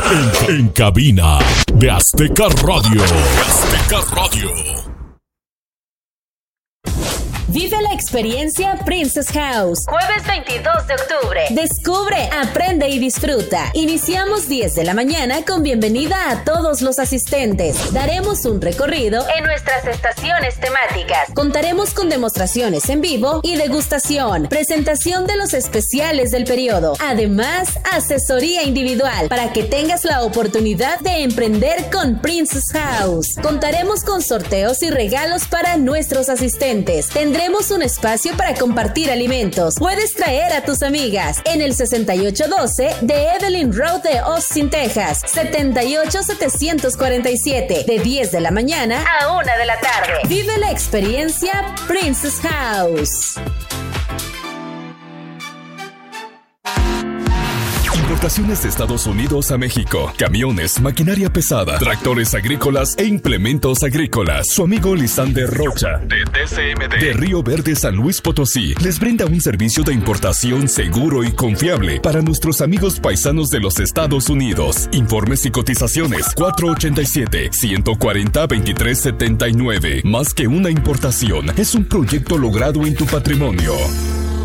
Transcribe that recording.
En cabina de Azteca Radio. Azteca Radio. Vive la experiencia Princess House. Jueves 22 de octubre. Descubre, aprende y disfruta. Iniciamos 10 de la mañana con bienvenida a todos los asistentes. Daremos un recorrido en nuestras estaciones temáticas. Contaremos con demostraciones en vivo y degustación. Presentación de los especiales del periodo. Además, asesoría individual para que tengas la oportunidad de emprender con Princess House. Contaremos con sorteos y regalos para nuestros asistentes. Tendremos un espacio para compartir alimentos. Puedes traer a tus amigas en el 6812 de Evelyn Road de Austin, Texas. 78747 de 10 de la mañana a 1 de la tarde. Vive la experiencia Princess House. Importaciones de Estados Unidos a México. Camiones, maquinaria pesada, tractores agrícolas e implementos agrícolas. Su amigo Lisander Rocha, de TCMD, de Río Verde, San Luis Potosí, les brinda un servicio de importación seguro y confiable para nuestros amigos paisanos de los Estados Unidos. Informes y cotizaciones 487-140-2379. Más que una importación, es un proyecto logrado en tu patrimonio.